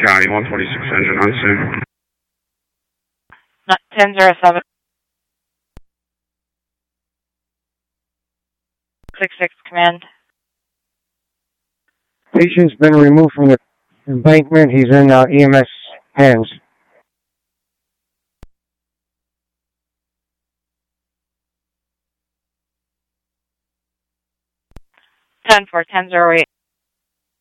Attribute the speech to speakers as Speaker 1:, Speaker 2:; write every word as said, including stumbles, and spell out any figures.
Speaker 1: County, one twenty-six engine on scene.
Speaker 2: ten zero seven. six six command.
Speaker 3: Patient's been removed from the embankment. He's in uh, E M S hands.
Speaker 2: ten four, ten zero eight.